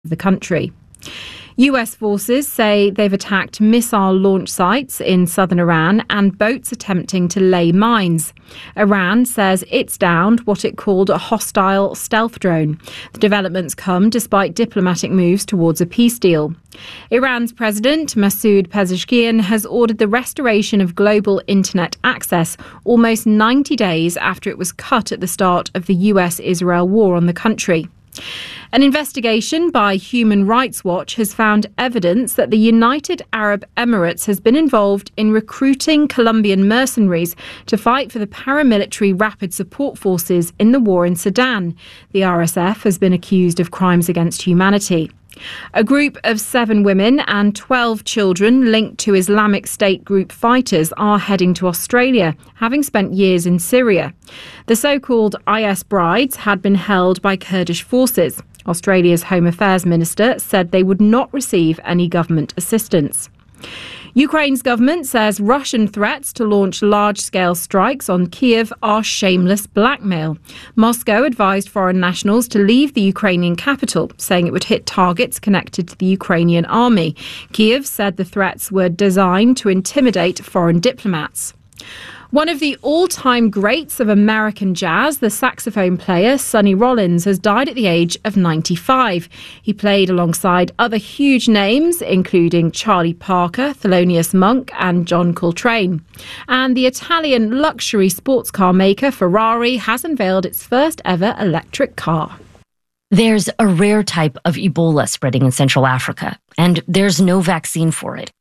the country. US forces say they've attacked missile launch sites in southern Iran and boats attempting to lay mines. Iran says it's downed what it called a hostile stealth drone. The developments come despite diplomatic moves towards a peace deal. Iran's President Masoud Pezeshkian has ordered the restoration of global internet access almost 90 days after it was cut at the start of the US-Israel war on the country. An investigation by Human Rights Watch has found evidence that the United Arab Emirates has been involved in recruiting Colombian mercenaries to fight for the paramilitary Rapid Support Forces in the war in Sudan. The RSF has been accused of crimes against humanity. A group of 7 women and 12 children linked to Islamic State group fighters are heading to Australia, having spent years in Syria. The so-called IS brides had been held by Kurdish forces. Australia's Home Affairs Minister said they would not receive any government assistance. Ukraine's government says Russian threats to launch large-scale strikes on Kyiv are shameless blackmail. Moscow advised foreign nationals to leave the Ukrainian capital, saying it would hit targets connected to the Ukrainian army. Kyiv said the threats were designed to intimidate foreign diplomats. One of the all-time greats of American jazz, the saxophone player Sonny Rollins, has died at the age of 95. He played alongside other huge names, including Charlie Parker, Thelonious Monk and John Coltrane. And the Italian luxury sports car maker Ferrari has unveiled its first ever electric car. There's a rare type of Ebola spreading in Central Africa, and there's no vaccine for it.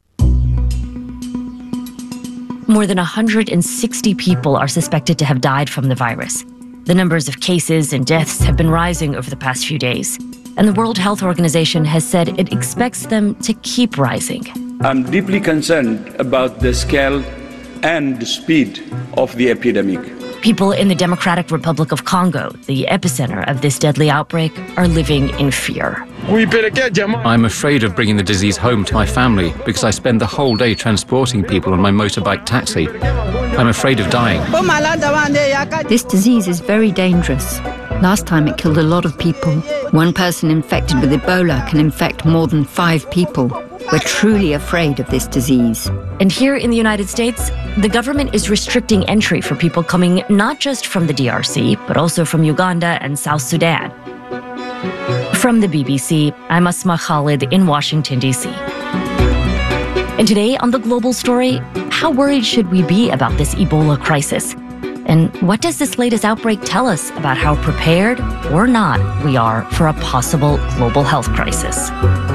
More than 160 people are suspected to have died from the virus. The numbers of cases and deaths have been rising over the past few days, and the World Health Organization has said it expects them to keep rising. I'm deeply concerned about the scale and the speed of the epidemic. People in the Democratic Republic of Congo, the epicenter of this deadly outbreak, are living in fear. I'm afraid of bringing the disease home to my family because I spend the whole day transporting people on my motorbike taxi. I'm afraid of dying. This disease is very dangerous. Last time it killed a lot of people. One person infected with Ebola can infect more than 5 people. We're truly afraid of this disease. And here in the United States, the government is restricting entry for people coming not just from the DRC, but also from Uganda and South Sudan. From the BBC, I'm Asma Khalid in Washington, D.C. And today on The Global Story, how worried should we be about this Ebola crisis? And what does this latest outbreak tell us about how prepared or not we are for a possible global health crisis?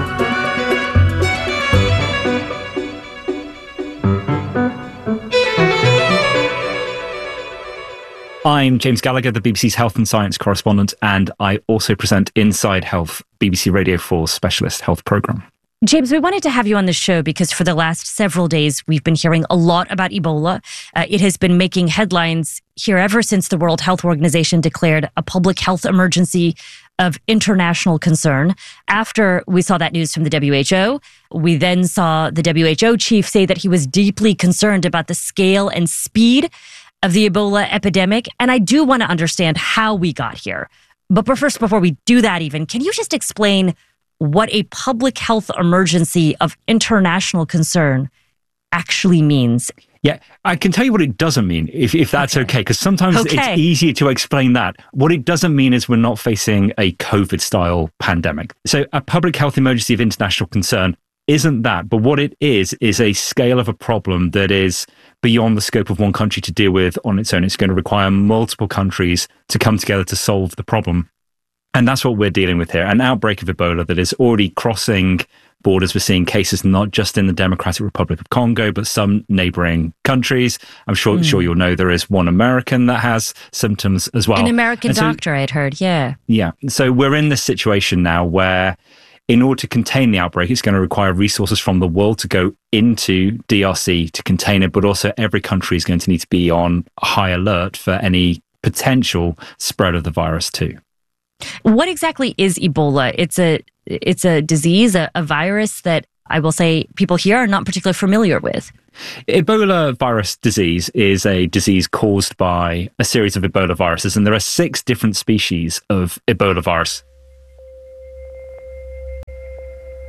I'm James Gallagher, the BBC's health and science correspondent, and I also present Inside Health, BBC Radio 4's specialist health programme. James, we wanted to have you on the show because for the last several days, we've been hearing a lot about Ebola. It has been making headlines here ever since the World Health Organization declared a public health emergency of international concern. After we saw that news from the WHO, we then saw the WHO chief say that he was deeply concerned about the scale and speed of the Ebola epidemic. And I do want to understand how we got here. But first, before we do that even, can you just explain what a public health emergency of international concern actually means? Yeah, I can tell you what it doesn't mean, if that's okay, because sometimes it's easier to explain that. What it doesn't mean is we're not facing a COVID-style pandemic. So a public health emergency of international concern isn't that, but what it is a scale of a problem that is beyond the scope of one country to deal with on its own. It's going to require multiple countries to come together to solve the problem. And that's what we're dealing with here. An outbreak of Ebola that is already crossing borders. We're seeing cases not just in the Democratic Republic of Congo, but some neighboring countries. I'm sure you'll know there is one American that has symptoms as well. An American doctor, I'd heard, yeah. Yeah. So we're in this situation now where in order to contain the outbreak, it's going to require resources from the world to go into DRC to contain it, but also every country is going to need to be on high alert for any potential spread of the virus too. What exactly is Ebola? It's a disease, a virus that I will say people here are not particularly familiar with. Ebola virus disease is a disease caused by a series of Ebola viruses, and there are 6 different species of Ebola virus.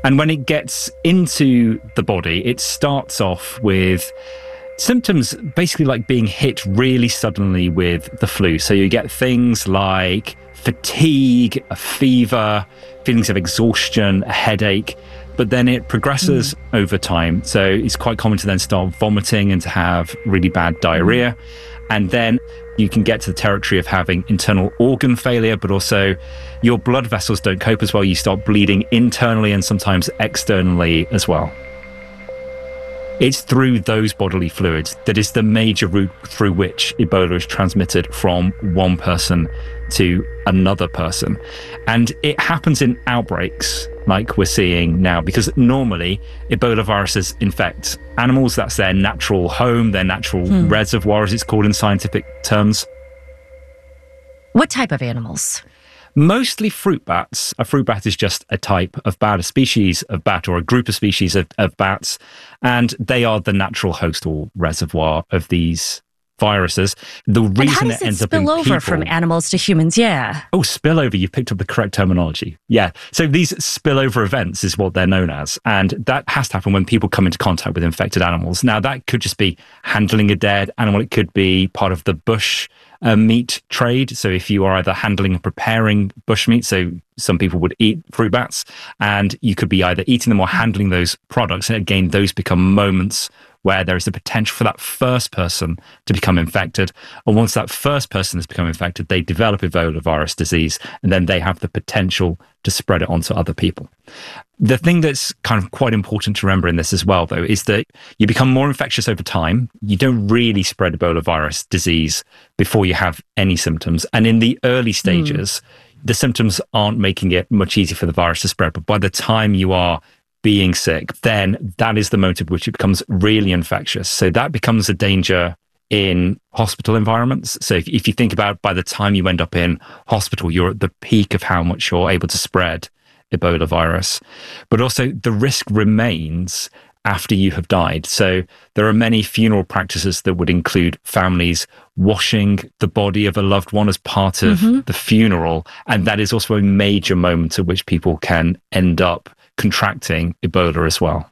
And when it gets into the body, it starts off with symptoms basically like being hit really suddenly with the flu. So you get things like fatigue, a fever, feelings of exhaustion, a headache, but then it progresses over time. So it's quite common to then start vomiting and to have really bad diarrhea. And then you can get to the territory of having internal organ failure, but also your blood vessels don't cope as well. You start bleeding internally and sometimes externally as well. It's through those bodily fluids that is the major route through which Ebola is transmitted from one person to another person. And it happens in outbreaks like we're seeing now, because normally Ebola viruses infect animals. That's their natural home, their natural reservoir, as it's called in scientific terms. What type of animals? Mostly fruit bats. A fruit bat is just a type of bat, a species of bat, or a group of species of bats. And they are the natural host or reservoir of these viruses. The reason it ends up in people... spill over from animals to humans? Yeah. Oh, spillover. You've picked up the correct terminology. Yeah. So these spillover events is what they're known as. And that has to happen when people come into contact with infected animals. Now, that could just be handling a dead animal. It could be part of the bush meat trade. So if you are either handling and preparing bushmeat, so some people would eat fruit bats, and you could be either eating them or handling those products. And again, those become moments where there is the potential for that first person to become infected. And once that first person has become infected, they develop Ebola virus disease, and then they have the potential to spread it onto other people. The thing that's kind of quite important to remember in this as well, though, is that you become more infectious over time. You don't really spread Ebola virus disease before you have any symptoms. And in the early stages, the symptoms aren't making it much easier for the virus to spread. But by the time you are being sick, then that is the moment at which it becomes really infectious. So that becomes a danger in hospital environments. So if you think about, by the time you end up in hospital, you're at the peak of how much you're able to spread Ebola virus. But also the risk remains after you have died. So there are many funeral practices that would include families washing the body of a loved one as part of the funeral. And that is also a major moment at which people can end up contracting Ebola as well.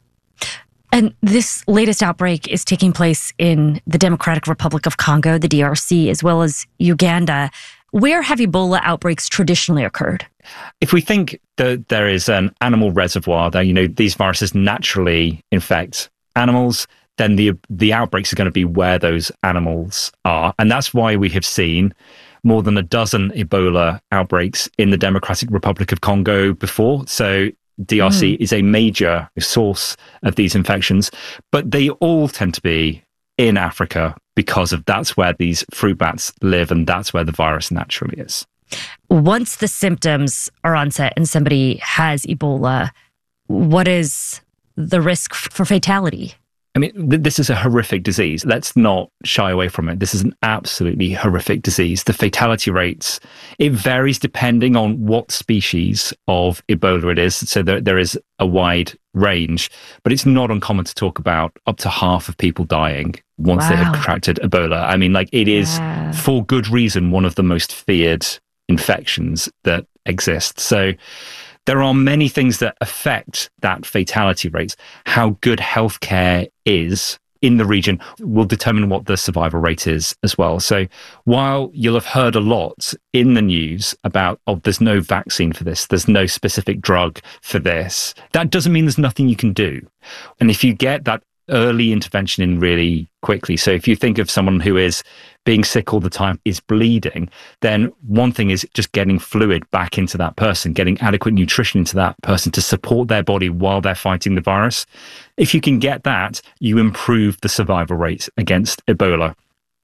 And this latest outbreak is taking place in the Democratic Republic of Congo, the DRC, as well as Uganda. Where have Ebola outbreaks traditionally occurred? If we think that there is an animal reservoir, that, these viruses naturally infect animals, then the outbreaks are going to be where those animals are. And that's why we have seen more than a dozen Ebola outbreaks in the Democratic Republic of Congo before. So DRC is a major source of these infections, but they all tend to be in Africa because that's where these fruit bats live, and that's where the virus naturally is. Once the symptoms are onset and somebody has Ebola, what is the risk for fatality? I mean, this is a horrific disease. Let's not shy away from it. This is an absolutely horrific disease. The fatality rates, it varies depending on what species of Ebola it is. So there is a wide range, but it's not uncommon to talk about up to half of people dying once they have contracted Ebola. I mean, it is, for good reason, one of the most feared infections that exist. So there are many things that affect that fatality rate. How good healthcare is in the region will determine what the survival rate is as well. So while you'll have heard a lot in the news about, there's no vaccine for this, there's no specific drug for this, that doesn't mean there's nothing you can do. And if you get that early intervention in really quickly, so if you think of someone who is being sick all the time, is bleeding, then one thing is just getting fluid back into that person, getting adequate nutrition into that person to support their body while they're fighting the virus. If you can get that, you improve the survival rate against Ebola.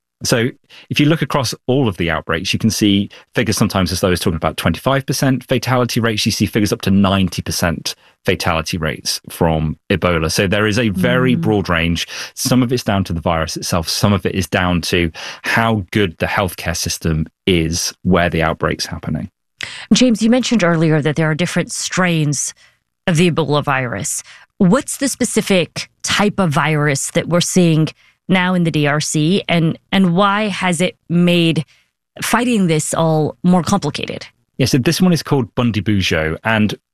So if you look across all of the outbreaks, you can see figures sometimes as low as talking about 25% fatality rates. You see figures up to 90% fatality rates from Ebola. So there is a very broad range. Some of it's down to the virus itself. Some of it is down to how good the healthcare system is where the outbreak's happening. James, you mentioned earlier that there are different strains of the Ebola virus. What's the specific type of virus that we're seeing now in the DRC, and why has it made fighting this all more complicated? Yeah, so this one is called Bundibugyo, and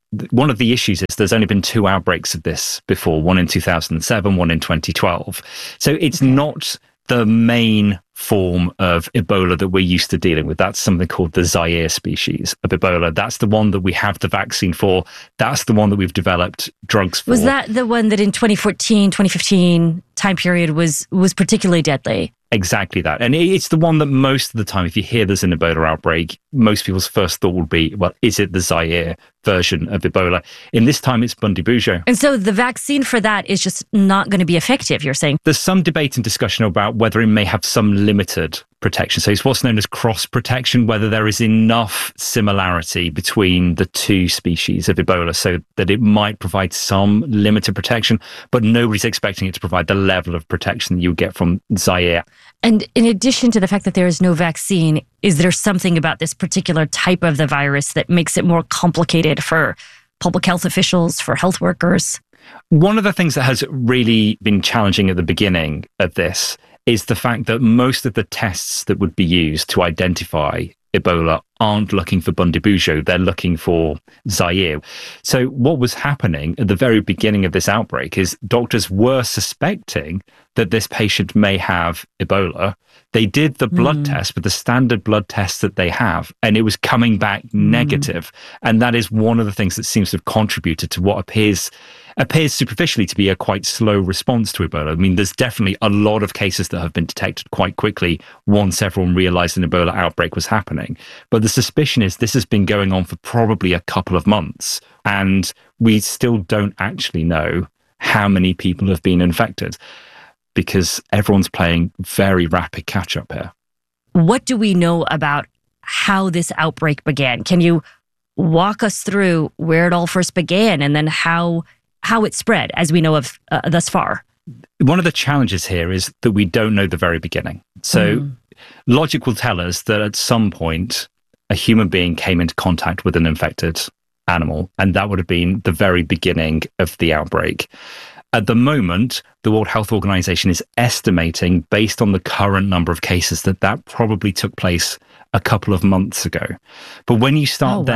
one of the issues is there's only been 2 outbreaks of this before, one in 2007, one in 2012. So it's not the main form of Ebola that we're used to dealing with. That's something called the Zaire species of Ebola. That's the one that we have the vaccine for. That's the one that we've developed drugs for. Was that the one that in 2014, 2015 time period was particularly deadly? Exactly that. And it's the one that most of the time, if you hear there's an Ebola outbreak, most people's first thought will be, well, is it the Zaire version of Ebola? In this time, it's Bundibugyo. And so the vaccine for that is just not going to be effective, you're saying? There's some debate and discussion about whether it may have some limited protection. So it's what's known as cross protection, whether there is enough similarity between the 2 species of Ebola so that it might provide some limited protection, but nobody's expecting it to provide the level of protection that you would get from Zaire. And in addition to the fact that there is no vaccine, is there something about this particular type of the virus that makes it more complicated for public health officials, for health workers? One of the things that has really been challenging at the beginning of this is the fact that most of the tests that would be used to identify Ebola aren't looking for Bundibugyo, they're looking for Zaire. So what was happening at the very beginning of this outbreak is doctors were suspecting that this patient may have Ebola. They did the blood test with the standard blood tests that they have, and it was coming back negative. And that is one of the things that seems to have contributed to what appears superficially to be a quite slow response to Ebola. I mean, there's definitely a lot of cases that have been detected quite quickly once everyone realized an Ebola outbreak was happening. But the suspicion is this has been going on for probably a couple of months, and we still don't actually know how many people have been infected because everyone's playing very rapid catch-up here. What do we know about how this outbreak began? Can you walk us through where it all first began and then how it spread, as we know of thus far? One of the challenges here is that we don't know the very beginning. So logic will tell us that at some point, a human being came into contact with an infected animal, and that would have been the very beginning of the outbreak. At the moment, the World Health Organization is estimating, based on the current number of cases, that probably took place a couple of months ago. But when you start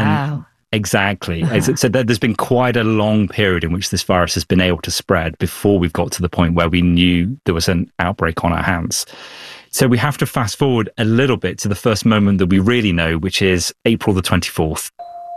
Exactly. So there's been quite a long period in which this virus has been able to spread before we've got to the point where we knew there was an outbreak on our hands. So we have to fast forward a little bit to the first moment that we really know, which is April the 24th.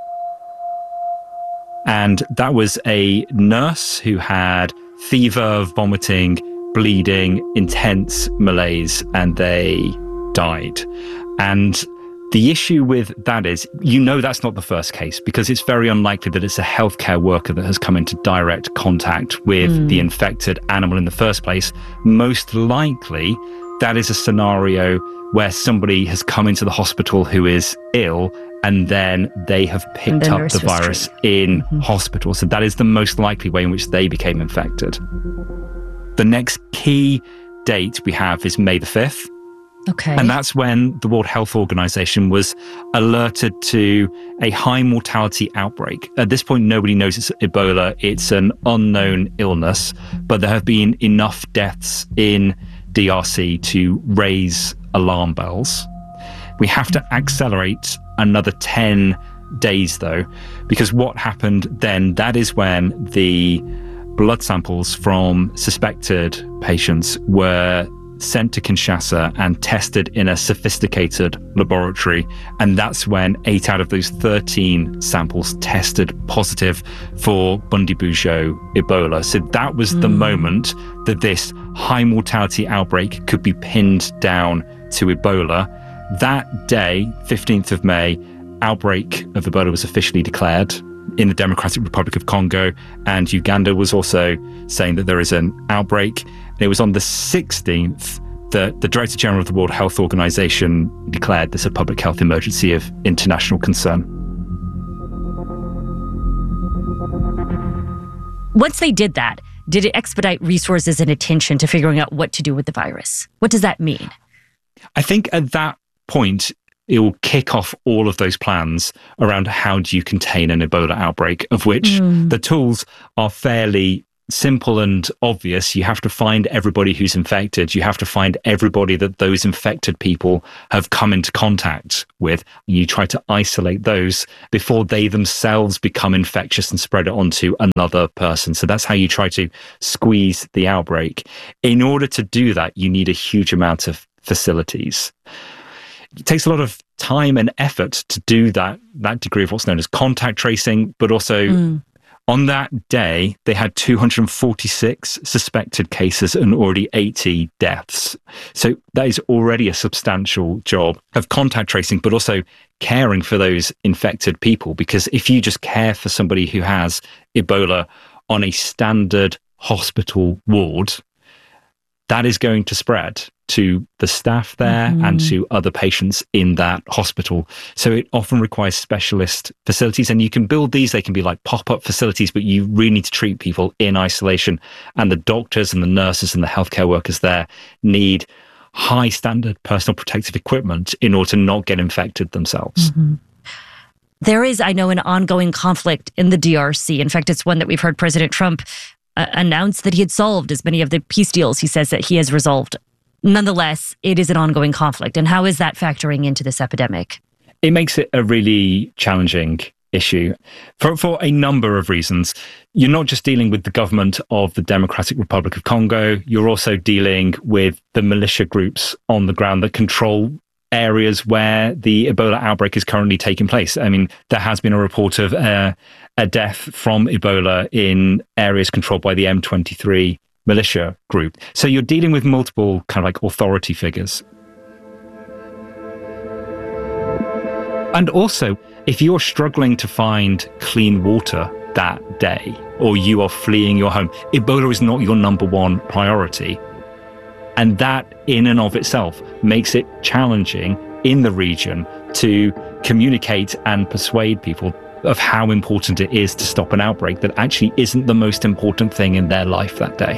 And that was a nurse who had fever, vomiting, bleeding, intense malaise, and they died. And the issue with that is, that's not the first case, because it's very unlikely that it's a healthcare worker that has come into direct contact with the infected animal in the first place. Most likely, that is a scenario where somebody has come into the hospital who is ill, and then they have picked up the virus in hospital. So that is the most likely way in which they became infected. The next key date we have is May the 5th. Okay. And that's when the World Health Organization was alerted to a high mortality outbreak. At this point, nobody knows it's Ebola. It's an unknown illness, but there have been enough deaths in DRC to raise alarm bells. We have to accelerate another 10 days, though, because what happened then, that is when the blood samples from suspected patients were sent to Kinshasa and tested in a sophisticated laboratory. And that's when 8 out of those 13 samples tested positive for Bundibugyo Ebola. So that was the moment that this high mortality outbreak could be pinned down to Ebola. That day, 15th of May, outbreak of Ebola was officially declared in the Democratic Republic of Congo, and Uganda was also saying that there is an outbreak. And it was on the 16th that the Director General of the World Health Organization declared this a public health emergency of international concern. Once they did that, did it expedite resources and attention to figuring out what to do with the virus? What does that mean? I think at that point, it will kick off all of those plans around how do you contain an Ebola outbreak, of which the tools are fairly simple and obvious. You have to find everybody who's infected. You have to find everybody that those infected people have come into contact with. You try to isolate those before they themselves become infectious and spread it onto another person. So that's how you try to squeeze the outbreak. In order to do that, you need a huge amount of facilities. It takes a lot of time and effort to do that degree of what's known as contact tracing, but also on that day, they had 246 suspected cases and already 80 deaths. So that is already a substantial job of contact tracing, but also caring for those infected people. Because if you just care for somebody who has Ebola on a standard hospital ward, that is going to spread to the staff there and to other patients in that hospital. So it often requires specialist facilities, and you can build these. They can be like pop-up facilities, but you really need to treat people in isolation. And the doctors and the nurses and the healthcare workers there need high standard personal protective equipment in order to not get infected themselves. There is, I know, an ongoing conflict in the DRC. In fact, it's one that we've heard President Trump announce that he had solved as many of the peace deals he says that he has resolved. Nonetheless, it is an ongoing conflict. And how is that factoring into this epidemic? It makes it a really challenging issue for a number of reasons. You're not just dealing with the government of the Democratic Republic of Congo, you're also dealing with the militia groups on the ground that control areas where the Ebola outbreak is currently taking place. I mean, there has been a report of a death from Ebola in areas controlled by the M23 militia group. So you're dealing with multiple kind of like authority figures. And also, if you're struggling to find clean water that day, or you are fleeing your home, Ebola is not your number one priority. And that in and of itself makes it challenging in the region to communicate and persuade people of how important it is to stop an outbreak that actually isn't the most important thing in their life that day.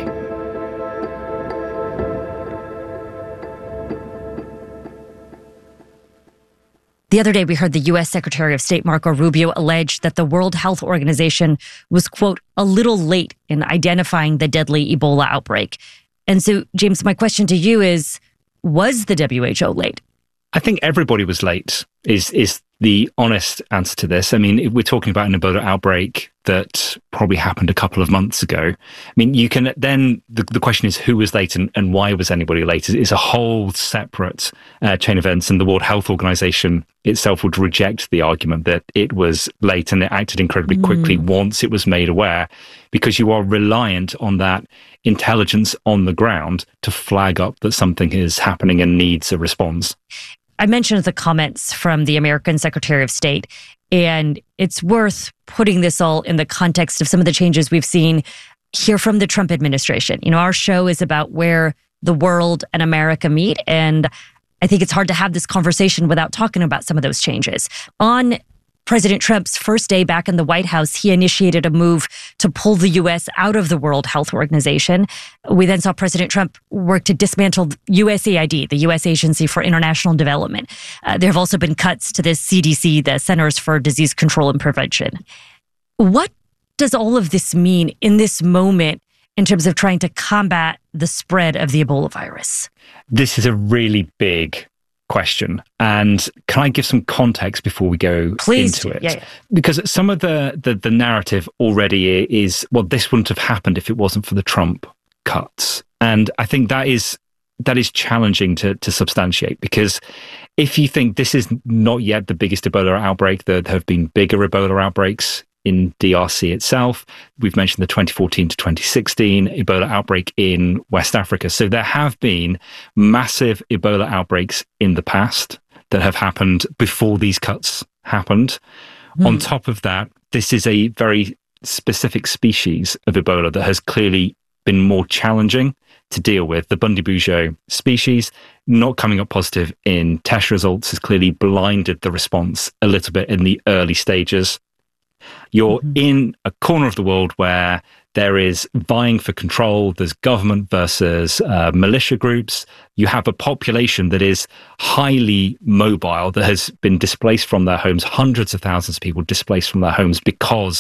The other day, we heard the U.S. Secretary of State Marco Rubio allege that the World Health Organization was, quote, a little late in identifying the deadly Ebola outbreak. And so, James, my question to you is, was the WHO late? I think everybody was late, is the honest answer to this. I mean, we're talking about an Ebola outbreak that probably happened a couple of months ago. I mean, you can then, the question is who was late and why was anybody late? It's a whole separate chain of events, and the World Health Organization itself would reject the argument that it was late and it acted incredibly quickly once it was made aware, because you are reliant on that intelligence on the ground to flag up that something is happening and needs a response. I mentioned the comments from the American Secretary of State, and it's worth putting this all in the context of some of the changes we've seen here from the Trump administration. You know, our show is about where the world and America meet, and I think it's hard to have this conversation without talking about some of those changes. On President Trump's first day back in the White House, he initiated a move to pull the U.S. out of the World Health Organization. We then saw President Trump work to dismantle USAID, the U.S. Agency for International Development. There have also been cuts to the CDC, the Centers for Disease Control and Prevention. What does all of this mean in this moment in terms of trying to combat the spread of the Ebola virus? This is a really big question. And can I give some context before we go into it? Yeah. Because some of the narrative already is, well, this wouldn't have happened if it wasn't for the Trump cuts. And I think that is challenging to substantiate, because if you think this is not yet the biggest Ebola outbreak, there have been bigger Ebola outbreaks in DRC itself. We've mentioned the 2014 to 2016 Ebola outbreak in West Africa. So there have been massive Ebola outbreaks in the past that have happened before these cuts happened. On top of that, this is a very specific species of Ebola that has clearly been more challenging to deal with. The Bundibugyo species not coming up positive in test results has clearly blinded the response a little bit in the early stages. You're in a corner of the world where there is vying for control. There's government versus militia groups. You have a population that is highly mobile, that has been displaced from their homes, hundreds of thousands of people displaced from their homes because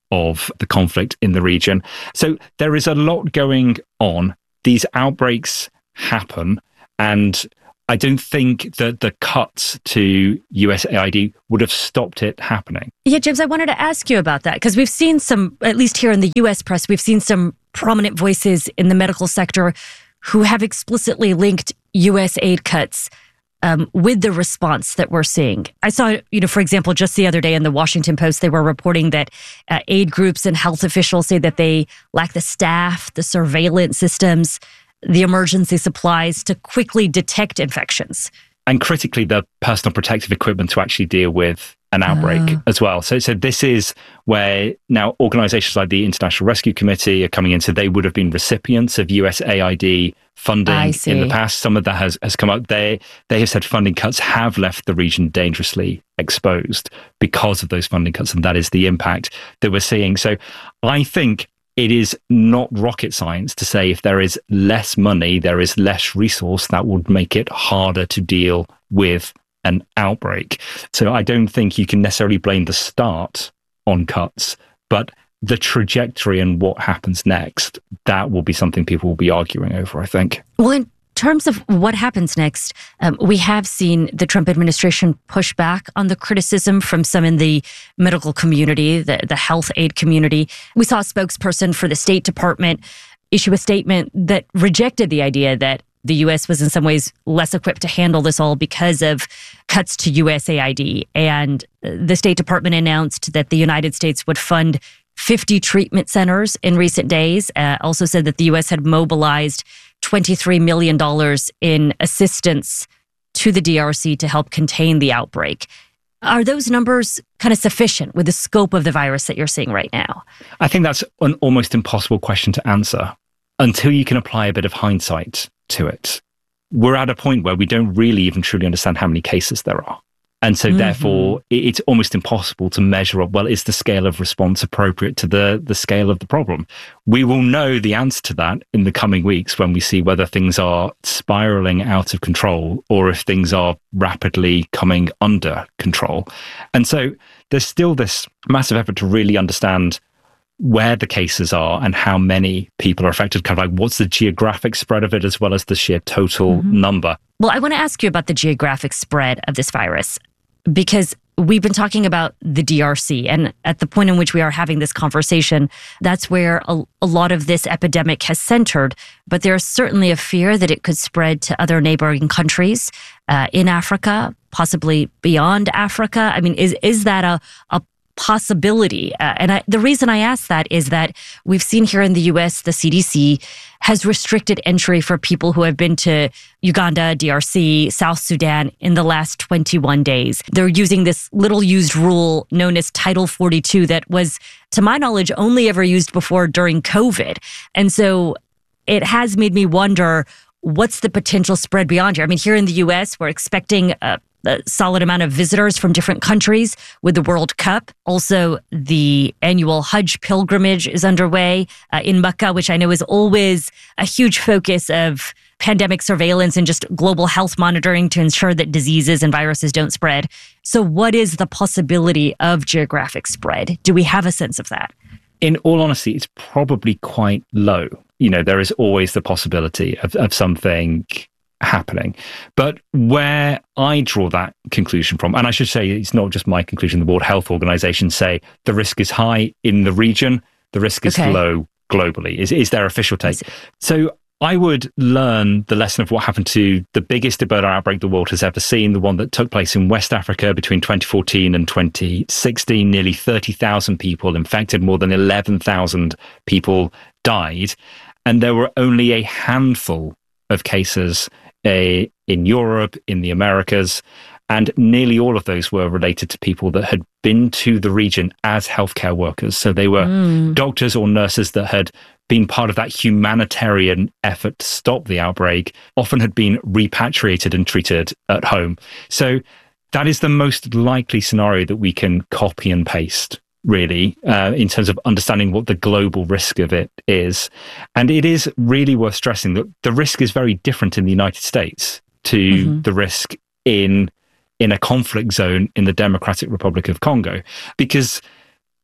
of the conflict in the region. So there is a lot going on. These outbreaks happen, and I don't think that the cuts to USAID would have stopped it happening. Yeah, James, I wanted to ask you about that because we've seen some, at least here in the US press, we've seen some prominent voices in the medical sector who have explicitly linked US aid cuts with the response that we're seeing. I saw, for example, just the other day in the Washington Post, they were reporting that aid groups and health officials say that they lack the staff, the surveillance systems, the emergency supplies to quickly detect infections. And critically, the personal protective equipment to actually deal with an outbreak as well. So this is where now organizations like the International Rescue Committee are coming in. So they would have been recipients of USAID funding in the past. Some of that has come up. They have said funding cuts have left the region dangerously exposed because of those funding cuts. And that is the impact that we're seeing. So I think it is not rocket science to say if there is less money, there is less resource, that would make it harder to deal with an outbreak. So I don't think you can necessarily blame the start on cuts, but the trajectory and what happens next, that will be something people will be arguing over, I think. Well, in terms of what happens next, we have seen the Trump administration push back on the criticism from some in the medical community, the health aid community. We saw a spokesperson for the State Department issue a statement that rejected the idea that the U.S. was in some ways less equipped to handle this all because of cuts to USAID. And the State Department announced that the United States would fund 50 treatment centers in recent days. Also said that the U.S. had mobilized $23 million in assistance to the DRC to help contain the outbreak. Are those numbers kind of sufficient with the scope of the virus that you're seeing right now? I think that's an almost impossible question to answer until you can apply a bit of hindsight to it. We're at a point where we don't really even truly understand how many cases there are. And so therefore, it's almost impossible to measure up, well, is the scale of response appropriate to the scale of the problem? We will know the answer to that in the coming weeks when we see whether things are spiraling out of control or if things are rapidly coming under control. And so there's still this massive effort to really understand where the cases are and how many people are affected, kind of like what's the geographic spread of it as well as the sheer total number. Well, I want to ask you about the geographic spread of this virus, because we've been talking about the DRC, and at the point in which we are having this conversation, that's where a lot of this epidemic has centered. But there's certainly a fear that it could spread to other neighboring countries in Africa, possibly beyond Africa. I mean, is that a possibility? The reason I ask that is that we've seen here in the U.S., the CDC has restricted entry for people who have been to Uganda, DRC, South Sudan in the last 21 days. They're using this little used rule known as Title 42 that was, to my knowledge, only ever used before during COVID. And so it has made me wonder, what's the potential spread beyond here? I mean, here in the U.S., we're expecting a solid amount of visitors from different countries with the World Cup. Also, the annual Hajj pilgrimage is underway in Mecca, which I know is always a huge focus of pandemic surveillance and just global health monitoring to ensure that diseases and viruses don't spread. So what is the possibility of geographic spread? Do we have a sense of that? In all honesty, it's probably quite low. There is always the possibility of something happening. But where I draw that conclusion from, and I should say it's not just my conclusion, the World Health Organization say the risk is high in the region, the risk is low globally, is their official take. So I would learn the lesson of what happened to the biggest Ebola outbreak the world has ever seen, the one that took place in West Africa between 2014 and 2016. Nearly 30,000 people infected, more than 11,000 people died. And there were only a handful of cases in Europe, in the Americas, and nearly all of those were related to people that had been to the region as healthcare workers. So they were doctors or nurses that had been part of that humanitarian effort to stop the outbreak, often had been repatriated and treated at home. So that is the most likely scenario that we can copy and paste, really, in terms of understanding what the global risk of it is. And it is really worth stressing that the risk is very different in the United States to the risk in a conflict zone in the Democratic Republic of Congo, because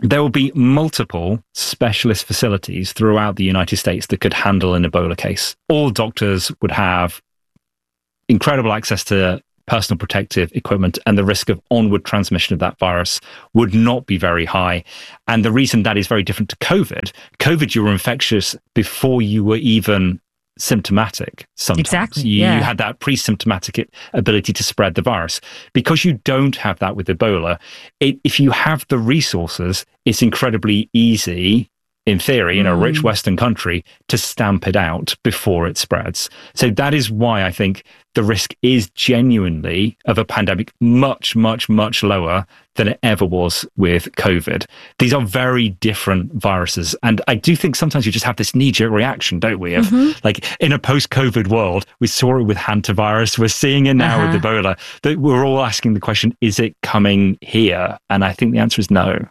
there will be multiple specialist facilities throughout the United States that could handle an Ebola case. All doctors would have incredible access to personal protective equipment, and the risk of onward transmission of that virus would not be very high. And the reason that is very different to COVID, you were infectious before you were even symptomatic sometimes. Exactly. You had that pre-symptomatic ability to spread the virus. Because you don't have that with Ebola, if you have the resources, it's incredibly easy, in theory, in a rich Western country, to stamp it out before it spreads. So that is why I think the risk is genuinely of a pandemic much, much, much lower than it ever was with COVID. These are very different viruses. And I do think sometimes you just have this knee-jerk reaction, don't we? Of like in a post-COVID world, we saw it with hantavirus, we're seeing it now with Ebola, that we're all asking the question, is it coming here? And I think the answer is no.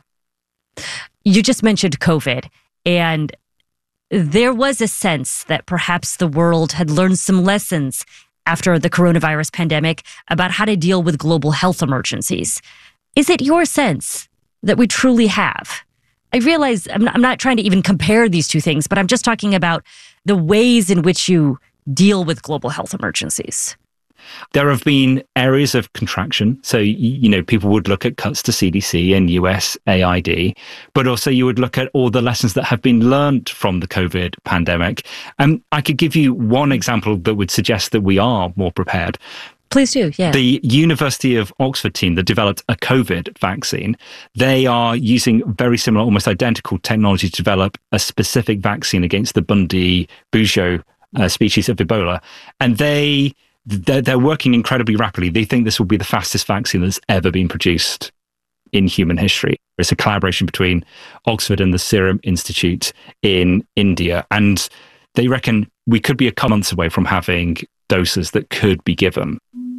You just mentioned COVID, and there was a sense that perhaps the world had learned some lessons after the coronavirus pandemic about how to deal with global health emergencies. Is it your sense that we truly have? I realize I'm not trying to even compare these two things, but I'm just talking about the ways in which you deal with global health emergencies. There have been areas of contraction. So, people would look at cuts to CDC and USAID, but also you would look at all the lessons that have been learned from the COVID pandemic. And I could give you one example that would suggest that we are more prepared. Please do, yeah. The University of Oxford team that developed a COVID vaccine, they are using very similar, almost identical technology to develop a specific vaccine against the Bundibugyo species of Ebola. And they're working incredibly rapidly. They think this will be the fastest vaccine that's ever been produced in human history. It's a collaboration between Oxford and the Serum Institute in India. And they reckon we could be a couple months away from having doses that could be given.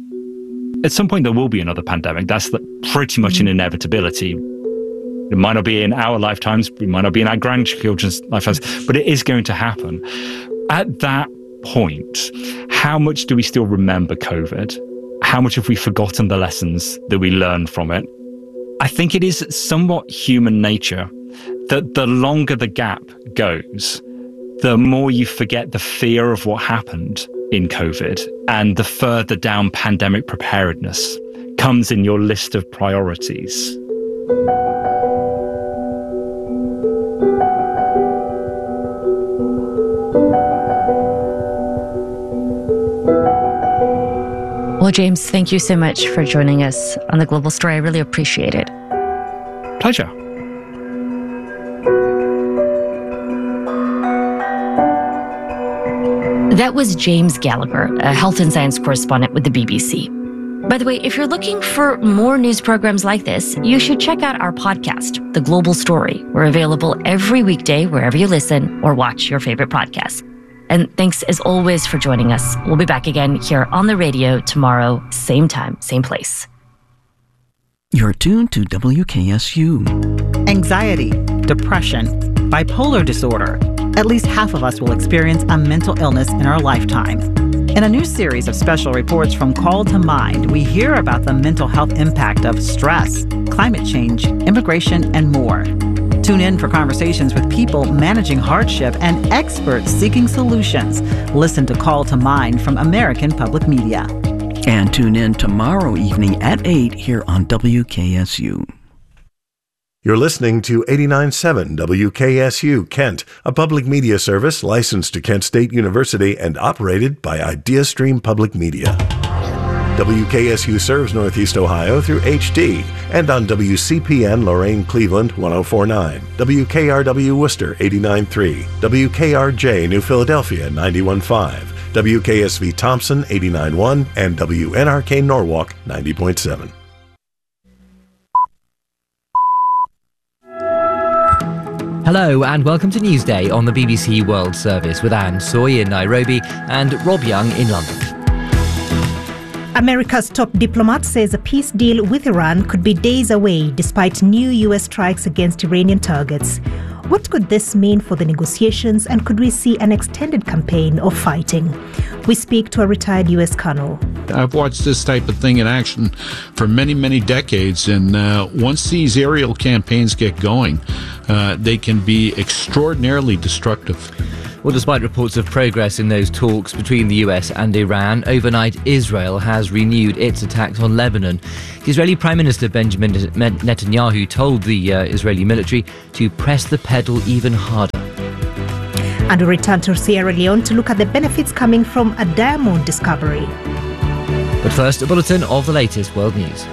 At some point, there will be another pandemic. That's pretty much an inevitability. It might not be in our lifetimes, it might not be in our grandchildren's lifetimes, but it is going to happen. At that point, how much do we still remember COVID? How much have we forgotten the lessons that we learned from it? I think it is somewhat human nature that the longer the gap goes, the more you forget the fear of what happened in COVID, and the further down pandemic preparedness comes in your list of priorities. Well, James, thank you so much for joining us on The Global Story. I really appreciate it. Pleasure. That was James Gallagher, a health and science correspondent with the BBC. By the way, if you're looking for more news programs like this, you should check out our podcast, The Global Story. We're available every weekday wherever you listen or watch your favorite podcasts. And thanks as always for joining us. We'll be back again here on the radio tomorrow, same time, same place. You're tuned to WKSU. Anxiety, depression, bipolar disorder. At least half of us will experience a mental illness in our lifetime. In a new series of special reports from Call to Mind, we hear about the mental health impact of stress, climate change, immigration, and more. Tune in for conversations with people managing hardship and experts seeking solutions. Listen to Call to Mind from American Public Media. And tune in tomorrow evening at 8 here on WKSU. You're listening to 89.7 WKSU Kent, a public media service licensed to Kent State University and operated by IdeaStream Public Media. WKSU serves Northeast Ohio through HD and on WCPN Lorain Cleveland 104.9, WKRW Worcester 89.3, WKRJ New Philadelphia 91.5, WKSV Thompson 89.1, and WNRK Norwalk 90.7. Hello and welcome to Newsday on the BBC World Service with Anne Soy in Nairobi and Rob Young in London. America's top diplomat says a peace deal with Iran could be days away despite new U.S. strikes against Iranian targets. What could this mean for the negotiations, and could we see an extended campaign of fighting? We speak to a retired U.S. colonel. I've watched this type of thing in action for many, many decades, and once these aerial campaigns get going, they can be extraordinarily destructive. Well, despite reports of progress in those talks between the US and Iran, overnight Israel has renewed its attacks on Lebanon. The Israeli Prime Minister Benjamin Netanyahu told the Israeli military to press the pedal even harder. And we return to Sierra Leone to look at the benefits coming from a diamond discovery. But first, a bulletin of the latest world news.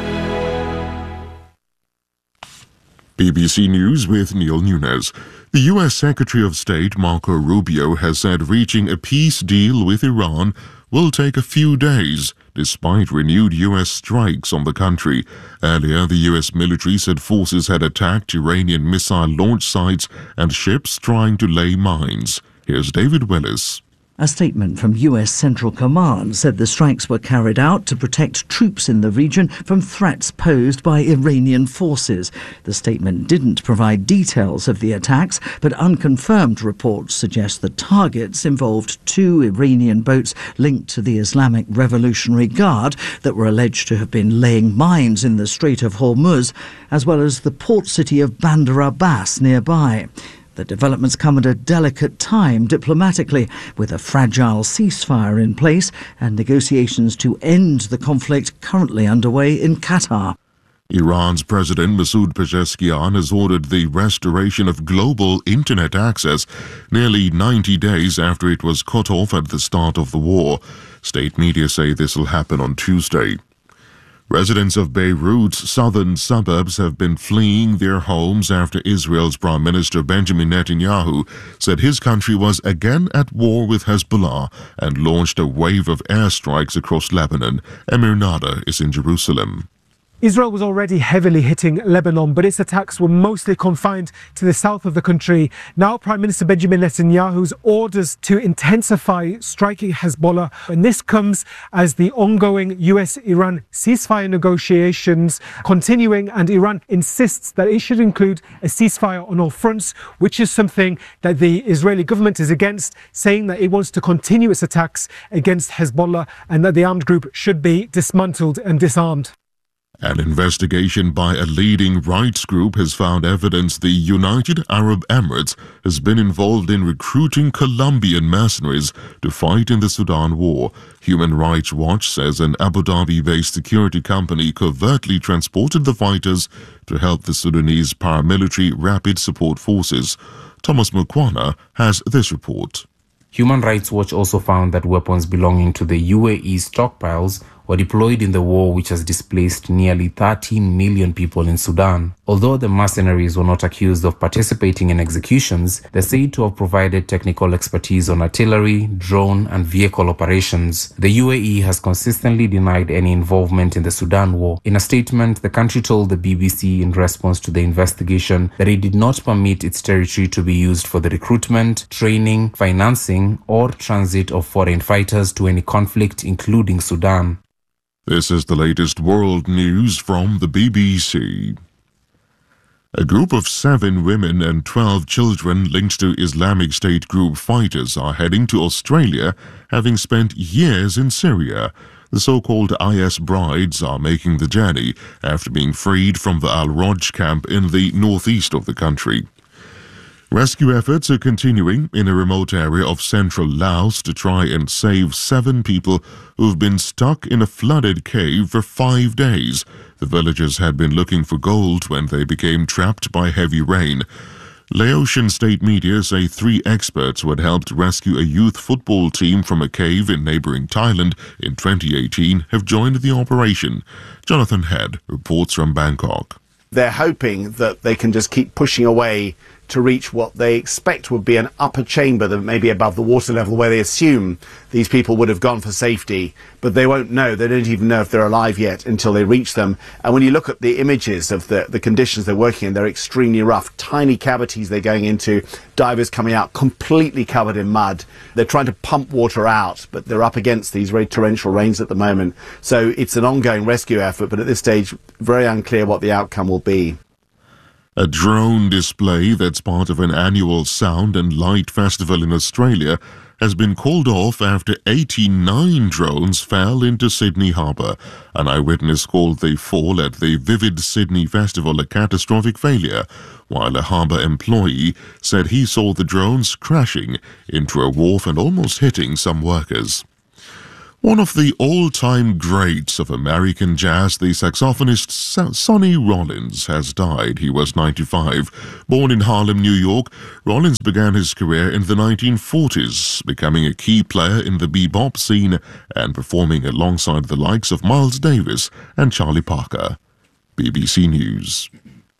BBC News with Neil Nunes. The U.S. Secretary of State Marco Rubio has said reaching a peace deal with Iran will take a few days, despite renewed U.S. strikes on the country. Earlier, the U.S. military said forces had attacked Iranian missile launch sites and ships trying to lay mines. Here's David Willis. A statement from U.S. Central Command said the strikes were carried out to protect troops in the region from threats posed by Iranian forces. The statement didn't provide details of the attacks, but unconfirmed reports suggest the targets involved 2 Iranian boats linked to the Islamic Revolutionary Guard that were alleged to have been laying mines in the Strait of Hormuz, as well as the port city of Bandar Abbas nearby. The developments come at a delicate time diplomatically, with a fragile ceasefire in place and negotiations to end the conflict currently underway in Qatar. Iran's President Masoud Pezeshkian has ordered the restoration of global internet access nearly 90 days after it was cut off at the start of the war. State media say this will happen on Tuesday. Residents of Beirut's southern suburbs have been fleeing their homes after Israel's Prime Minister Benjamin Netanyahu said his country was again at war with Hezbollah and launched a wave of airstrikes across Lebanon. Emir Nada is in Jerusalem. Israel was already heavily hitting Lebanon, but its attacks were mostly confined to the south of the country. Now Prime Minister Benjamin Netanyahu's orders to intensify striking Hezbollah, and this comes as the ongoing US-Iran ceasefire negotiations continuing, and Iran insists that it should include a ceasefire on all fronts, which is something that the Israeli government is against, saying that it wants to continue its attacks against Hezbollah and that the armed group should be dismantled and disarmed. An investigation by a leading rights group has found evidence the United Arab Emirates has been involved in recruiting Colombian mercenaries to fight in the Sudan war. Human Rights Watch says an Abu Dhabi-based security company covertly transported the fighters to help the Sudanese paramilitary Rapid Support Forces. Thomas Mukwana has this report. Human Rights Watch also found that weapons belonging to the UAE stockpiles were deployed in the war, which has displaced nearly 13 million people in Sudan. Although the mercenaries were not accused of participating in executions, they're said to have provided technical expertise on artillery, drone, and vehicle operations. The UAE has consistently denied any involvement in the Sudan war. In a statement, the country told the BBC in response to the investigation that it did not permit its territory to be used for the recruitment, training, financing, or transit of foreign fighters to any conflict, including Sudan. This is the latest world news from the BBC. A group of 7 women and 12 children linked to Islamic State group fighters are heading to Australia, having spent years in Syria. The so-called IS brides are making the journey after being freed from the Al-Roj camp in the northeast of the country. Rescue efforts are continuing in a remote area of central Laos to try and save 7 people who've been stuck in a flooded cave for 5 days. The villagers had been looking for gold when they became trapped by heavy rain. Laotian state media say 3 experts who had helped rescue a youth football team from a cave in neighbouring Thailand in 2018 have joined the operation. Jonathan Head reports from Bangkok. They're hoping that they can just keep pushing away to reach what they expect would be an upper chamber that may be above the water level, where they assume these people would have gone for safety, but they won't know. They don't even know if they're alive yet until they reach them. And when you look at the images of the conditions they're working in, they're extremely rough. Tiny cavities they're going into, divers coming out completely covered in mud. They're trying to pump water out, but they're up against these very torrential rains at the moment. So it's an ongoing rescue effort, but at this stage, very unclear what the outcome will be. A drone display that's part of an annual sound and light festival in Australia has been called off after 89 drones fell into Sydney Harbour. An eyewitness called the fall at the Vivid Sydney Festival a catastrophic failure, while a harbour employee said he saw the drones crashing into a wharf and almost hitting some workers. One of the all-time greats of American jazz, the saxophonist Sonny Rollins, has died. He was 95. Born in Harlem, New York, Rollins began his career in the 1940s, becoming a key player in the bebop scene and performing alongside the likes of Miles Davis and Charlie Parker. BBC News.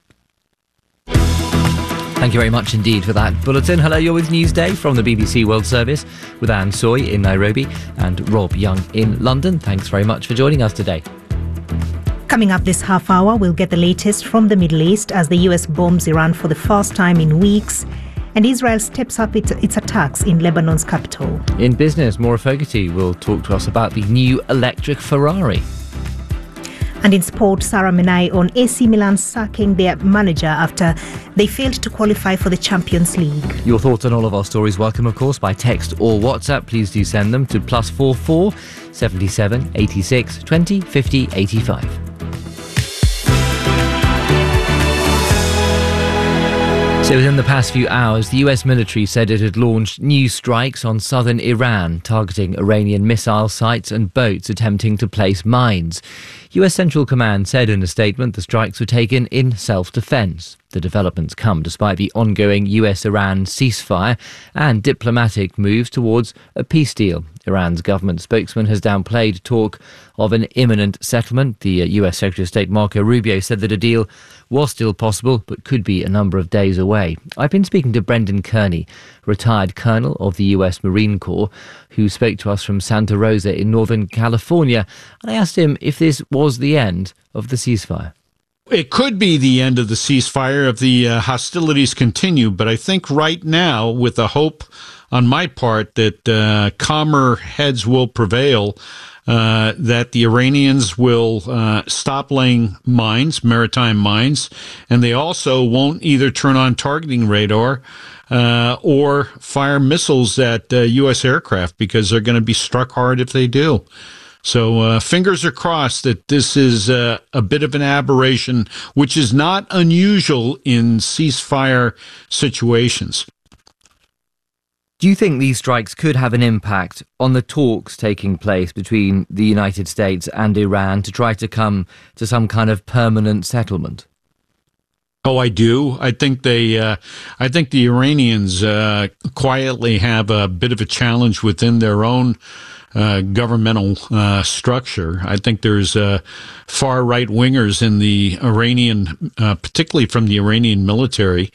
Thank you very much indeed for that bulletin. Hello, you're with Newsday from the BBC World Service with Anne Soy in Nairobi and Rob Young in London. Thanks very much for joining us today. Coming up this half hour, we'll get the latest from the Middle East as the US bombs Iran for the first time in weeks, and Israel steps up its attacks in Lebanon's capital. In business, Maura Fogarty will talk to us about the new electric Ferrari. And in sport, Sarah Menai on AC Milan sacking their manager after they failed to qualify for the Champions League. Your thoughts on all of our stories welcome, of course, by text or WhatsApp. Please do send them to +44 77 86 20 50 85. So within the past few hours, the US military said it had launched new strikes on southern Iran, targeting Iranian missile sites and boats attempting to place mines. US Central Command said in a statement the strikes were taken in self-defense. The developments come despite the ongoing US-Iran ceasefire and diplomatic moves towards a peace deal. Iran's government spokesman has downplayed talk of an imminent settlement. The US Secretary of State Marco Rubio said that a deal was still possible but could be a number of days away. I've been speaking to Brendan Kearney, retired colonel of the US Marine Corps, who spoke to us from Santa Rosa in Northern California, and I asked him if this was the end of the ceasefire. It could be the end of the ceasefire if the hostilities continue, but I think right now, with the hope on my part that calmer heads will prevail, that the Iranians will stop laying mines, maritime mines, and they also won't either turn on targeting radar or fire missiles at U.S. aircraft, because they're going to be struck hard if they do. So fingers are crossed that this is a bit of an aberration, which is not unusual in ceasefire situations. Do you think these strikes could have an impact on the talks taking place between the United States and Iran to try to come to some kind of permanent settlement? Oh, I do. I think the Iranians quietly have a bit of a challenge within their own governmental structure. I think there's far right wingers in the Iranian, particularly from the Iranian military,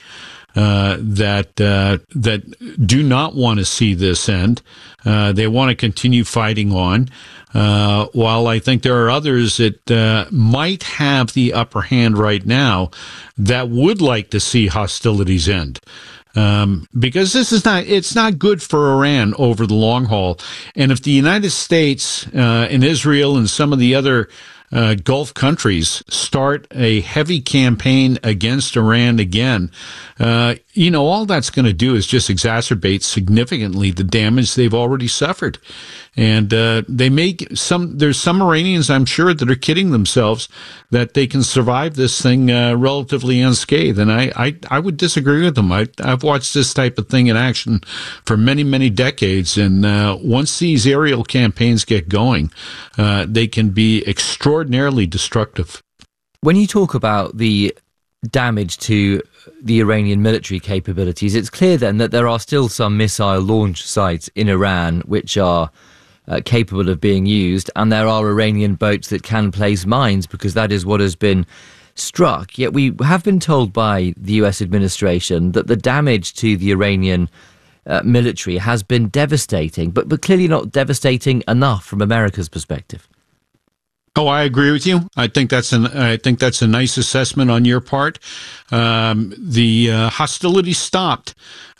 that do not want to see this end. They want to continue fighting on. While I think there are others that might have the upper hand right now that would like to see hostilities end. Because it's not good for Iran over the long haul. And if the United States and Israel and some of the other Gulf countries start a heavy campaign against Iran again, all that's going to do is just exacerbate significantly the damage they've already suffered. And there's some Iranians, I'm sure, that are kidding themselves that they can survive this thing relatively unscathed. And I would disagree with them. I've watched this type of thing in action for many, many decades. And once these aerial campaigns get going, they can be extraordinarily destructive. When you talk about the damage to the Iranian military capabilities, it's clear then that there are still some missile launch sites in Iran which are capable of being used, and there are Iranian boats that can place mines because that is what has been struck. Yet we have been told by the US administration that the damage to the Iranian military has been devastating, but clearly not devastating enough from America's perspective. Oh, I agree with you. I think that's a nice assessment on your part. The hostilities stopped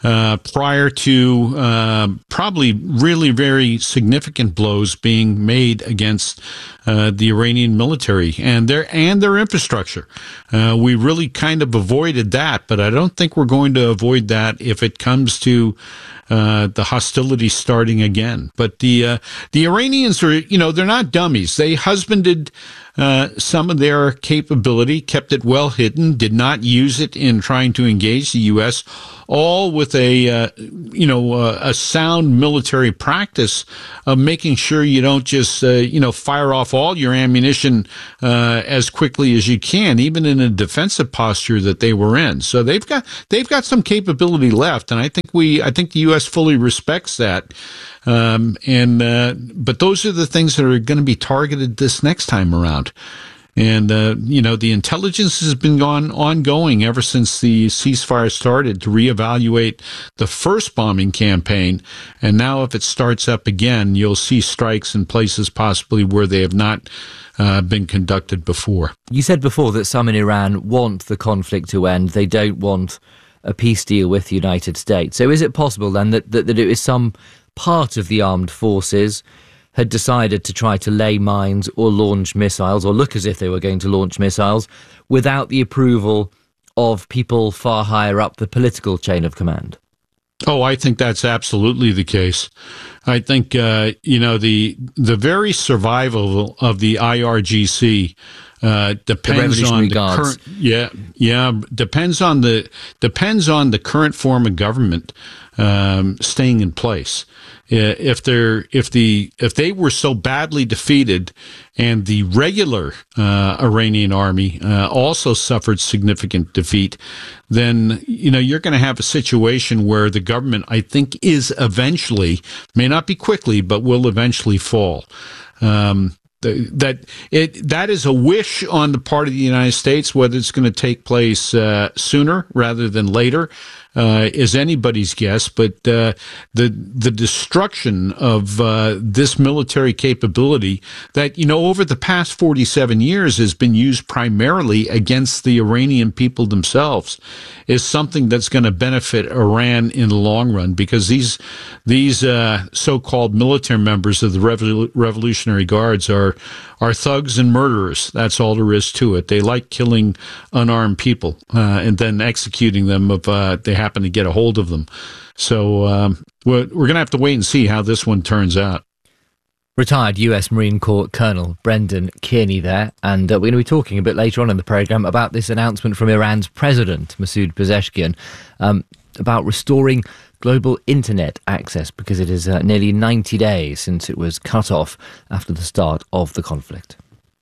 prior to probably really very significant blows being made against the Iranian military and their infrastructure. We really kind of avoided that, but I don't think we're going to avoid that if it comes to the hostilities starting again. But the Iranians are, they're not dummies. They husbanded some of their capability, kept it well hidden, did not use it in trying to engage the U.S., all with a sound military practice of making sure you don't just, fire off all your ammunition as quickly as you can, even in a defensive posture that they were in. So they've got some capability left, and I think the U.S. fully respects that. But those are the things that are going to be targeted this next time around. And, the intelligence has been ongoing ever since the ceasefire started to reevaluate the first bombing campaign. And now if it starts up again, you'll see strikes in places possibly where they have not been conducted before. You said before that some in Iran want the conflict to end. They don't want a peace deal with the United States. So is it possible then that it is some part of the armed forces had decided to try to lay mines or launch missiles or look as if they were going to launch missiles without the approval of people far higher up the political chain of command? Oh, I think that's absolutely the case. I think, the very survival of the IRGC depends on the current, depends on the current form of government staying in place. If they were so badly defeated, and the regular Iranian army also suffered significant defeat, then you're going to have a situation where the government, I think, is eventually, may not be quickly, but will eventually fall. That is a wish on the part of the United States. Whether it's going to take place sooner rather than later is anybody's guess. But the destruction of this military capability that over the past 47 years has been used primarily against the Iranian people themselves is something that's going to benefit Iran in the long run, because these so-called military members of the Revolutionary Guards are thugs and murderers. That's all there is to it. They like killing unarmed people and then executing them if they happen to get a hold of them. So we're going to have to wait and see how this one turns out. Retired US Marine Corps Colonel Brendan Kearney there, and we're going to be talking a bit later on in the programme about this announcement from Iran's President, Masoud Pezeshkian, about restoring global internet access, because it is nearly 90 days since it was cut off after the start of the conflict.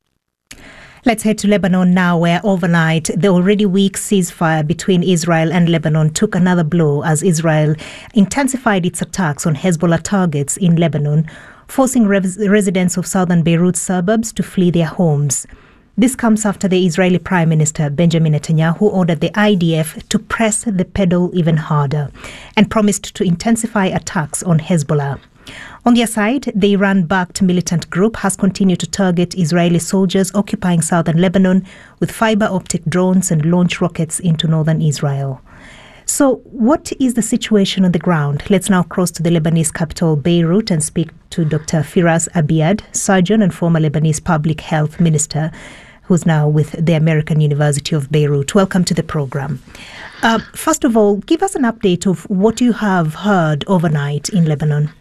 Let's head to Lebanon now, where overnight the already weak ceasefire between Israel and Lebanon took another blow as Israel intensified its attacks on Hezbollah targets in Lebanon, forcing residents of southern Beirut suburbs to flee their homes. This comes after the Israeli Prime Minister Benjamin Netanyahu ordered the IDF to press the pedal even harder and promised to intensify attacks on Hezbollah. On their side, the Iran-backed militant group has continued to target Israeli soldiers occupying southern Lebanon with fiber-optic drones and launch rockets into northern Israel. So what is the situation on the ground? Let's now cross to the Lebanese capital, Beirut, and speak to Dr. Firas Abiad, surgeon and former Lebanese public health minister, who's now with the American University of Beirut. Welcome to the program. First of all, give us an update of what you have heard overnight in Lebanon.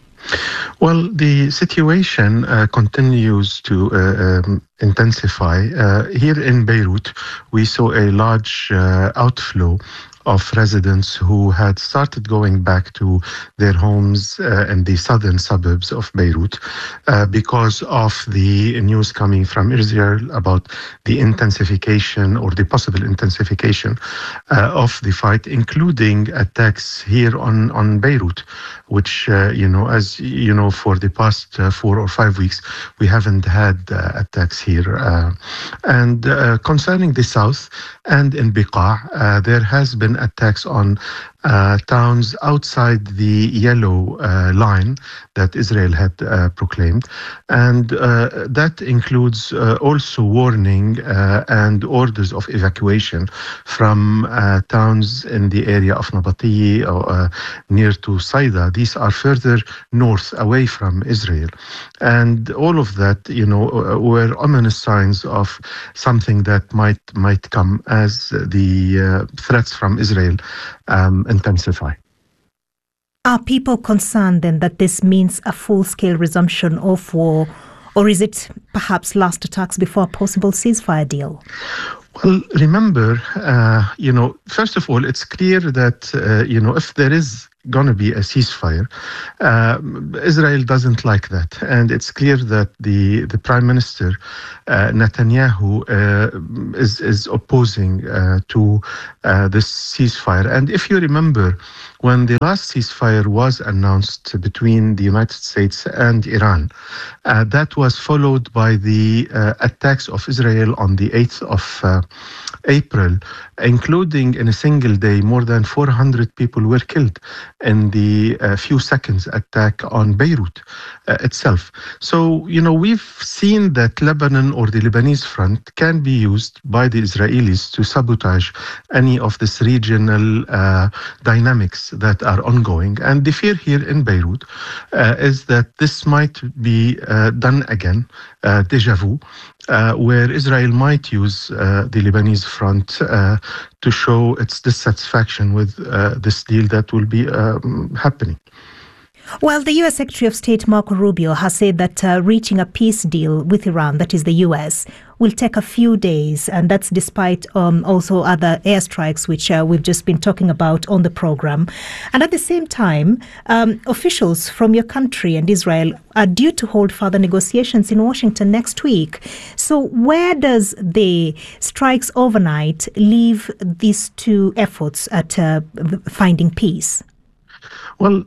Well, the situation continues to intensify. Here in Beirut, we saw a large outflow of residents who had started going back to their homes in the southern suburbs of Beirut because of the news coming from Israel about the intensification or the possible intensification of the fight, including attacks here on Beirut, which, as you know, for the past 4 or 5 weeks, we haven't had attacks here. And concerning the south and in Beqa, there has been attacks on towns outside the yellow line that Israel had proclaimed. And that includes also warning and orders of evacuation from towns in the area of Nabatieh or near to Saida. These are further north away from Israel. And all of that, were ominous signs of something that might come as the threats from Israel intensify. Are people concerned then that this means a full-scale resumption of war, or is it perhaps last attacks before a possible ceasefire deal? Well, remember, first of all, it's clear that, if there is going to be a ceasefire, Israel doesn't like that. And it's clear that the Prime Minister, Netanyahu, is opposing to this ceasefire. And if you remember, when the last ceasefire was announced between the United States and Iran, that was followed by the attacks of Israel on the 8th of April, including in a single day, more than 400 people were killed in the few seconds attack on Beirut itself. So, we've seen that Lebanon or the Lebanese front can be used by the Israelis to sabotage any of this regional dynamics that are ongoing. And the fear here in Beirut is that this might be done again, déjà vu, where Israel might use the Lebanese front to show its dissatisfaction with this deal that will be happening. Well, the U.S. Secretary of State Marco Rubio has said that reaching a peace deal with Iran, that is the U.S., will take a few days, and that's despite also other airstrikes, which we've just been talking about on the program. And at the same time, officials from your country and Israel are due to hold further negotiations in Washington next week. So where does the strikes overnight leave these two efforts at finding peace? Well,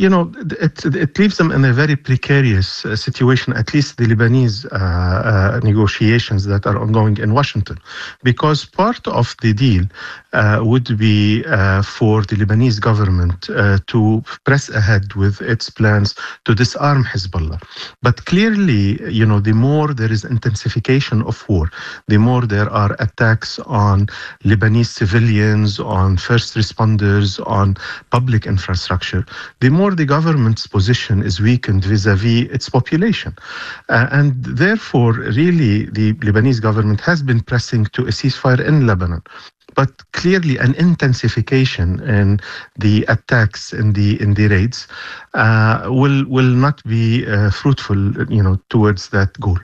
it leaves them in a very precarious situation, at least the Lebanese negotiations that are ongoing in Washington, because part of the deal would be for the Lebanese government to press ahead with its plans to disarm Hezbollah. But clearly, the more there is intensification of war, the more there are attacks on Lebanese civilians, on first responders, on public infrastructure, the more the government's position is weakened vis-à-vis its population. And therefore, really, the Lebanese government has been pressing to a ceasefire in Lebanon. But clearly, an intensification in the attacks in the raids will not be fruitful, towards that goal.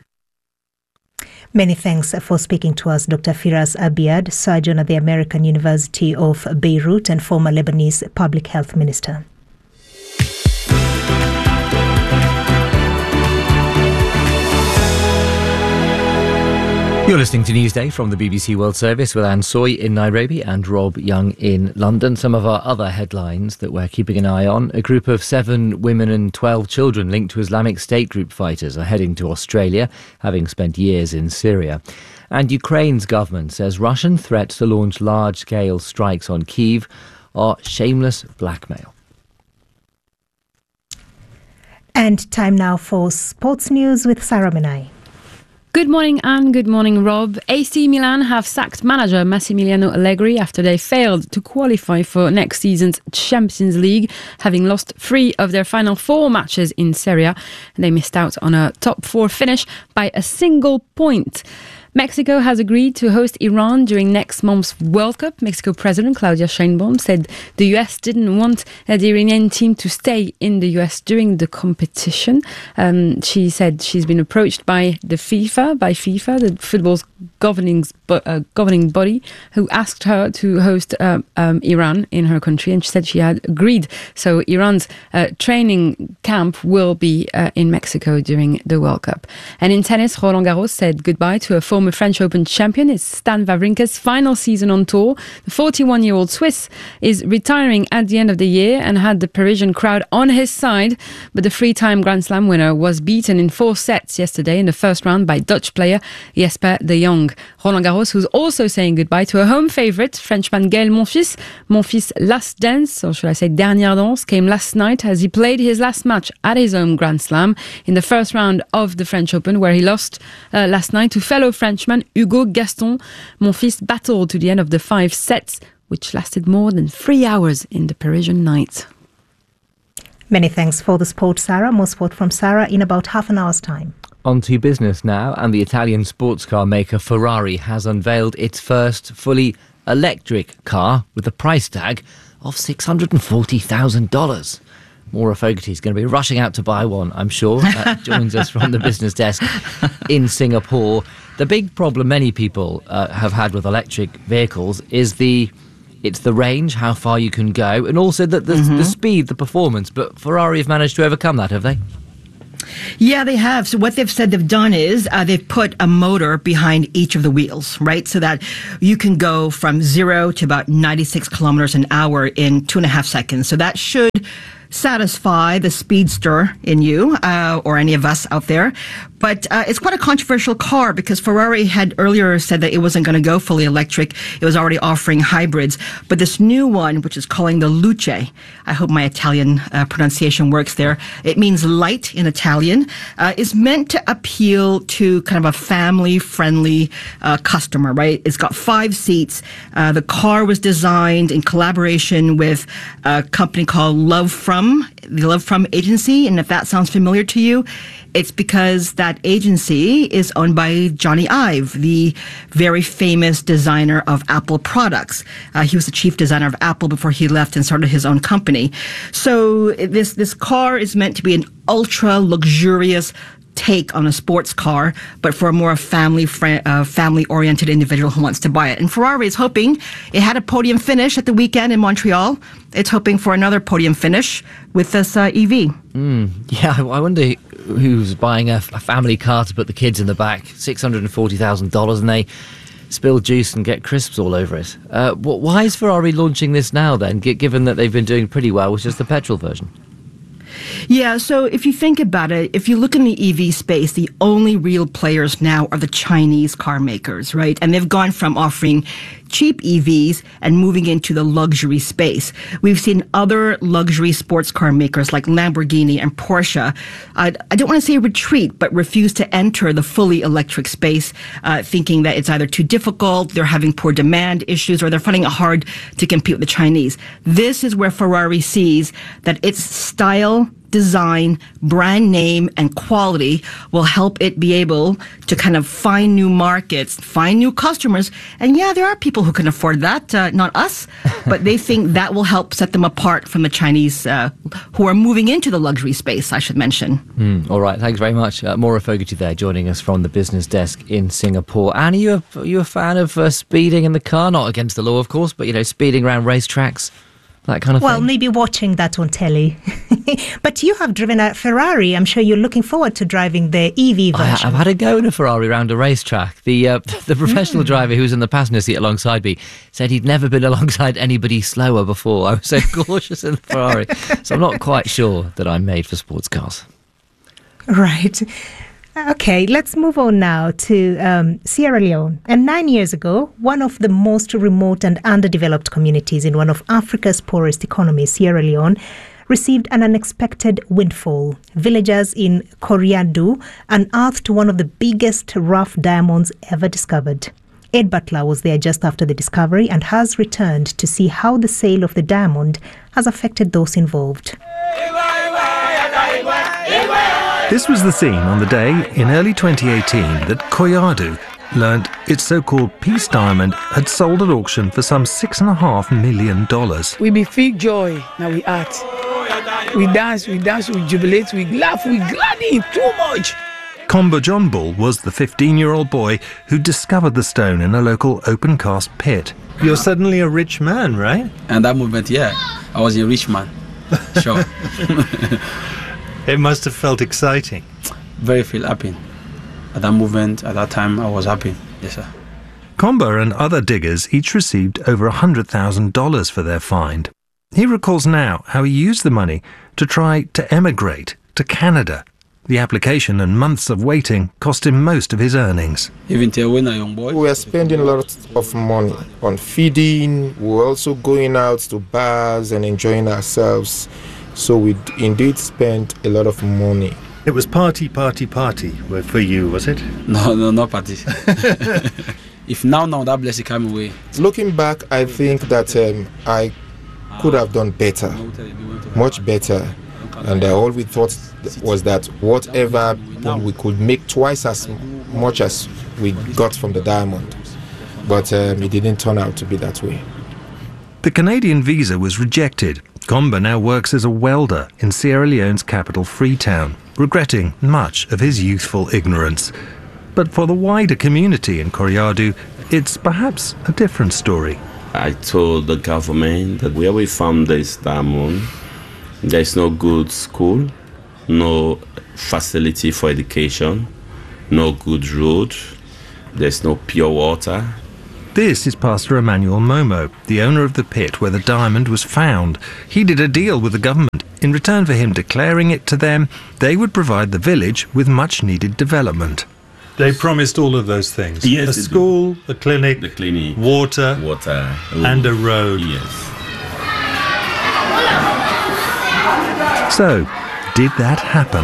Many thanks for speaking to us, Dr. Firas Abiad, surgeon at the American University of Beirut and former Lebanese public health minister. You're listening to Newsday from the BBC World Service with Anne Soy in Nairobi and Rob Young in London. Some of our other headlines that we're keeping an eye on. A group of 7 women and 12 children linked to Islamic State group fighters are heading to Australia, having spent years in Syria. And Ukraine's government says Russian threats to launch large-scale strikes on Kyiv are shameless blackmail. And time now for sports news with Sarah Minai. Good morning, Anne. Good morning, Rob. AC Milan have sacked manager Massimiliano Allegri after they failed to qualify for next season's Champions League, having lost 3 of their final 4 matches in Serie A. They missed out on a top 4 finish by a single point. Mexico has agreed to host Iran during next month's World Cup. Mexico President Claudia Sheinbaum said the US didn't want the Iranian team to stay in the US during the competition. She said she's been approached by FIFA, the football's governing body, who asked her to host Iran in her country, and she said she had agreed. So Iran's training camp will be in Mexico during the World Cup. And in tennis, Roland Garros said goodbye to a former former French Open champion. It's Stan Wawrinka's final season on tour. The 41-year-old Swiss is retiring at the end of the year and had the Parisian crowd on his side. But the three-time Grand Slam winner was beaten in 4 sets yesterday in the first round by Dutch player Jesper de Jong. Roland Garros, who's also saying goodbye to a home favourite, Frenchman Gaël Monfils. Monfils' last dance, or should I say dernière danse, came last night as he played his last match at his own Grand Slam in the first round of the French Open, where he lost last night to fellow Frenchman Hugo Gaston. Monfils battled to the end of the 5 sets, which lasted more than 3 hours in the Parisian night. Many thanks for the sport, Sarah. More sport from Sarah in about half an hour's time. On to business now, and the Italian sports car maker Ferrari has unveiled its first fully electric car with a price tag of $640,000. Maura Fogarty is going to be rushing out to buy one, I'm sure. Joins us from the business desk in Singapore. The big problem many people have had with electric vehicles is it's the range, how far you can go, and also the speed, the performance. But Ferrari have managed to overcome that, have they? Yeah, they have. So what they've done is they've put a motor behind each of the wheels, right? So that you can go from 0 to about 96 kilometers an hour in 2.5 seconds. So that should satisfy the speedster in you or any of us out there. But it's quite a controversial car because Ferrari had earlier said that it wasn't going to go fully electric. It was already offering hybrids. But this new one, which is calling the Luce, I hope my Italian pronunciation works there. It means light in Italian, is meant to appeal to kind of a family-friendly customer, right? It's got 5 seats. The car was designed in collaboration with a company called the Love From agency. And if that sounds familiar to you, it's because that agency is owned by Johnny Ive, the very famous designer of Apple products. He was the chief designer of Apple before he left and started his own company. So this car is meant to be an ultra luxurious take on a sports car, but for a more family-oriented individual who wants to buy it. And Ferrari is hoping, it had a podium finish at the weekend in Montreal. It's hoping for another podium finish with this EV. Yeah, I wonder who's buying a family car to put the kids in the back. $640,000, and they spill juice and get crisps all over it. Why is Ferrari launching this now then, given that they've been doing pretty well with just the petrol version? Yeah, so if you think about it, if you look in the EV space, the only real players now are the Chinese car makers, right? And they've gone from offering cheap EVs and moving into the luxury space. We've seen other luxury sports car makers like Lamborghini and Porsche, I don't want to say retreat, but refuse to enter the fully electric space, thinking that it's either too difficult, they're having poor demand issues, or they're finding it hard to compete with the Chinese. This is where Ferrari sees that its style, design, brand name, and quality will help it be able to kind of find new markets, find new customers. And yeah, there are people who can afford that, not us, but they think that will help set them apart from the Chinese who are moving into the luxury space, I should mention. All right, thanks very much. Maura Fogarty there, joining us from the business desk in Singapore. Anne, are you a fan of speeding in the car? Not against the law, of course, but, speeding around racetracks? That kind of thing? Well, maybe watching that on telly. But you have driven a Ferrari. I'm sure you're looking forward to driving the EV version. I've had a go in a Ferrari around a racetrack. The professional driver who was in the passenger seat alongside me said he'd never been alongside anybody slower before. I was so cautious in the Ferrari. So I'm not quite sure that I'm made for sports cars. Right. Okay, let's move on now to Sierra Leone. And 9 years ago, one of the most remote and underdeveloped communities in one of Africa's poorest economies, Sierra Leone, received an unexpected windfall. Villagers in Koriandu unearthed one of the biggest rough diamonds ever discovered. Ed Butler was there just after the discovery and has returned to see how the sale of the diamond has affected those involved. This was the scene on the day in early 2018 that Koyadu learned its so-called peace diamond had sold at auction for some $6.5 million. We be feel joy, now we act. We dance, we jubilate, we laugh, we gladdy too much. Komba John Bull was the 15-year-old boy who discovered the stone in a local open-cast pit. You're suddenly a rich man, right? And that moment, yeah, I was a rich man, sure. It must have felt exciting. Very feel happy. At that moment, at that time, I was happy. Yes, sir. Komba and other diggers each received over $100,000 for their find. He recalls now how he used the money to try to emigrate to Canada. The application and months of waiting cost him most of his earnings. Even when a young boy, we are spending a lot of money on feeding. We're also going out to bars and enjoying ourselves. So we indeed spent a lot of money. It was party for you, was it? No, not party. If now that blessing came away. Looking back, I think that I could have done better, much better. And all we thought was that whatever we could make twice as much as we got from the diamond. But it didn't turn out to be that way. The Canadian visa was rejected. Komba now works as a welder in Sierra Leone's capital, Freetown, regretting much of his youthful ignorance. But for the wider community in Koreadu, it's perhaps a different story. I told the government that where we found this diamond, there's no good school, no facility for education, no good road, there's no pure water. This is Pastor Emmanuel Momo, the owner of the pit where the diamond was found. He did a deal with the government. In return for him declaring it to them, they would provide the village with much-needed development. They promised all of those things. Yes, a school, a clinic, water, and a road. Yes. So, did that happen?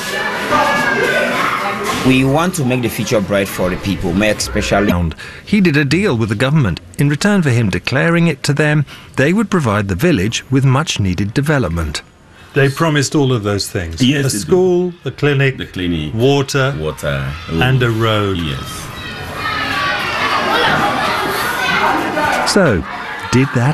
We want to make the future bright for the people, especially. He did a deal with the government. In return for him declaring it to them, they would provide the village with much-needed development. They promised all of those things. Yes, a school, a clinic, water, and a road. Yes. So, did that